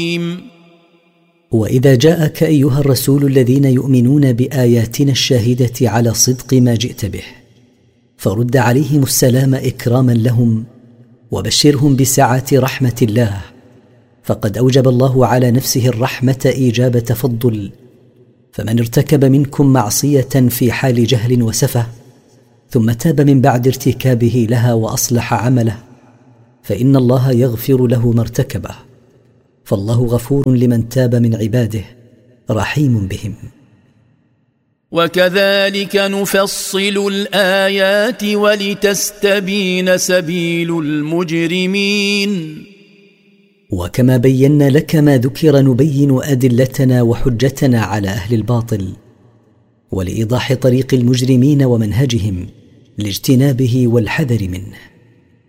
وإذا جاءك أيها الرسول الذين يؤمنون بآياتنا الشاهدة على صدق ما جئت به فرد عليهم السلام إكراما لهم وبشرهم بسعة رحمة الله، فقد أوجب الله على نفسه الرحمة إيجاب تفضل، فمن ارتكب منكم معصية في حال جهل وسفه ثم تاب من بعد ارتكابه لها وأصلح عمله فإن الله يغفر له ما ارتكبه، فالله غفور لمن تاب من عباده رحيم بهم. وكذلك نفصل الآيات ولتستبين سبيل المجرمين. وكما بينا لك ما ذكر نبين أدلتنا وحجتنا على أهل الباطل ولإيضاح طريق المجرمين ومنهجهم لاجتنابه والحذر منه.